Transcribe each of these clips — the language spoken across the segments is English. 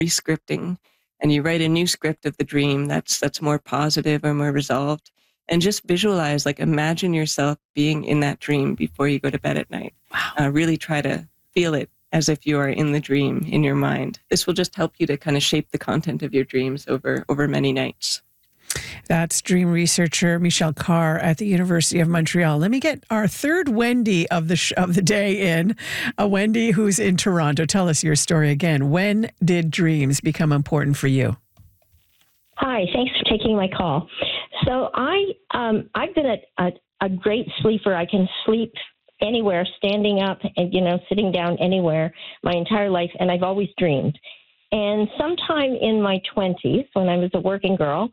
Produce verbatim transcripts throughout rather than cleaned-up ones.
re-scripting, and you write a new script of the dream that's that's more positive or more resolved. And just visualize, like imagine yourself being in that dream before you go to bed at night. Wow. Uh, really try to feel it as if you are in the dream in your mind. This will just help you to kind of shape the content of your dreams over, over many nights. That's dream researcher Michelle Carr at the University of Montreal. Let me get our third Wendy of the sh- of the day in. A Wendy who's in Toronto. Tell us your story again. When did dreams become important for you? Hi, thanks for taking my call. So I um, I've been a, a, a great sleeper. I can sleep anywhere, standing up and, you know, sitting down anywhere my entire life, and I've always dreamed. And sometime in my twenties, when I was a working girl,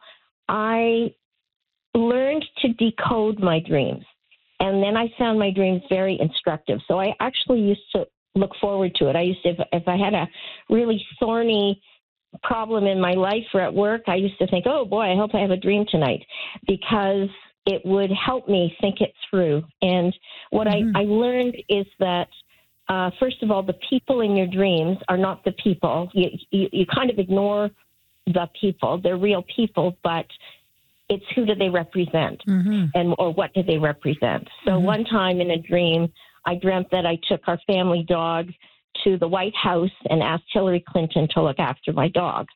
I learned to decode my dreams. And then I found my dreams very instructive. So I actually used to look forward to it. I used to, if, if I had a really thorny problem in my life or at work, I used to think, oh boy, I hope I have a dream tonight, because it would help me think it through. And what mm-hmm. I, I learned is that, uh, first of all, the people in your dreams are not the people. You, you, you kind of ignore the people. They're real people, but it's who do they represent, mm-hmm. and or what do they represent. So mm-hmm. one time in a dream, I dreamt that I took our family dog to the White House and asked Hillary Clinton to look after my dog.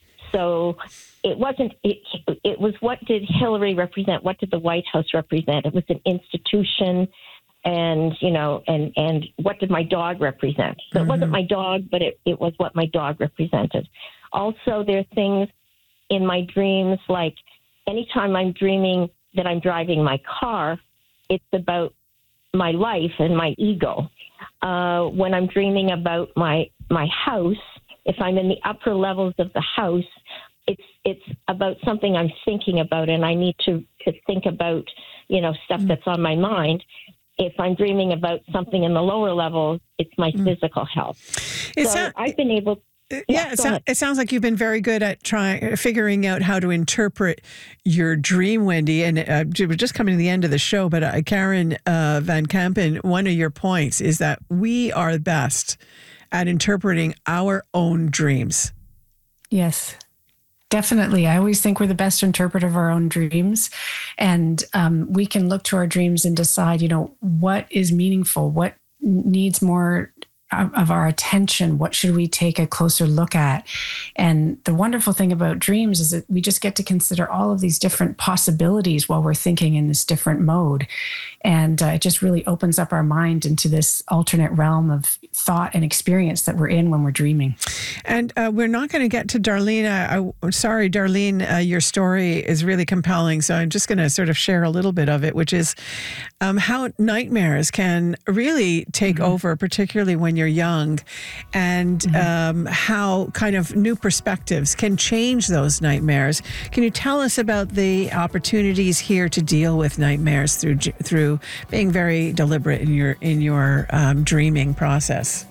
So it wasn't, it, it was what did Hillary represent? What did the White House represent? It was an institution, and, you know, and, and what did my dog represent? So mm-hmm. it wasn't my dog, but it, it was what my dog represented. Also, there are things in my dreams, like anytime I'm dreaming that I'm driving my car, it's about my life and my ego. Uh, when I'm dreaming about my my house, if I'm in the upper levels of the house, it's it's about something I'm thinking about, and I need to, to think about, you know, stuff mm. that's on my mind. If I'm dreaming about something in the lower levels, it's my mm. physical health. It's so a- I've been able. Yeah, yeah it, so, it sounds like you've been very good at trying, figuring out how to interpret your dream, Wendy. And uh, we're just coming to the end of the show, but uh, Karen uh, Van Kampen, one of your points is that we are best at interpreting our own dreams. Yes, definitely. I always think we're the best interpreter of our own dreams. And um, we can look to our dreams and decide, you know, what is meaningful, what needs more of our attention, what should we take a closer look at? And the wonderful thing about dreams is that we just get to consider all of these different possibilities while we're thinking in this different mode. And uh, it just really opens up our mind into this alternate realm of thought and experience that we're in when we're dreaming. And uh, we're not going to get to Darlene. I, I'm sorry, Darlene, uh, your story is really compelling. So I'm just going to sort of share a little bit of it, which is um, how nightmares can really take mm-hmm. over, particularly when you're young, and mm-hmm. um, how kind of new perspectives can change those nightmares. Can you tell us about the opportunities here to deal with nightmares through through being very deliberate in your in your um, dreaming process?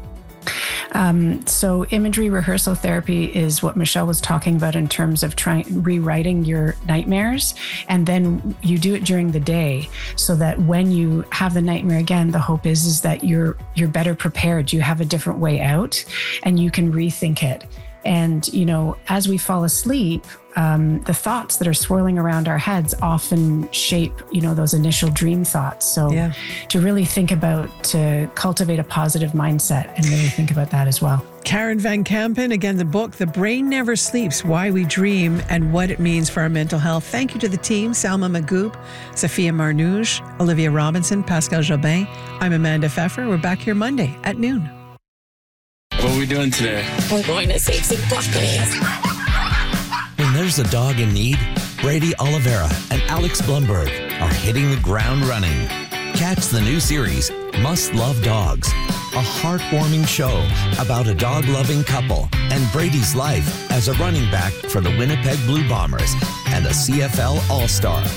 Um, so imagery rehearsal therapy is what Michelle was talking about in terms of trying rewriting your nightmares, and then you do it during the day so that when you have the nightmare again, the hope is is that you're you're better prepared. You have a different way out, and you can rethink it. And, you know, as we fall asleep, um, the thoughts that are swirling around our heads often shape, you know, those initial dream thoughts. So yeah. to really think about, to cultivate a positive mindset and really think about that as well. Karen Van Kampen, again, the book, The Brain Never Sleeps, Why We Dream and What It Means for Our Mental Health. Thank you to the team, Salma Magoob, Sophia Marnouge, Olivia Robinson, Pascal Jobin. I'm Amanda Pfeffer. We're back here Monday at noon. What are we doing today? We're going to save some puppies. When there's a dog in need, Brady Oliveira and Alex Blumberg are hitting the ground running. Catch the new series, Must Love Dogs, a heartwarming show about a dog-loving couple and Brady's life as a running back for the Winnipeg Blue Bombers and a C F L All-Star.